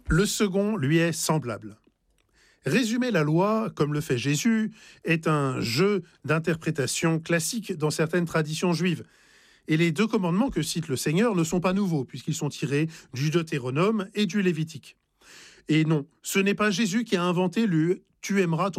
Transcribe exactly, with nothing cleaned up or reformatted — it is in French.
Le second lui est semblable. Résumer la loi, comme le fait Jésus, est un jeu d'interprétation classique dans certaines traditions juives. Et les deux commandements que cite le Seigneur ne sont pas nouveaux, puisqu'ils sont tirés du Deutéronome et du Lévitique. Et non, ce n'est pas Jésus qui a inventé le « tu aimeras ton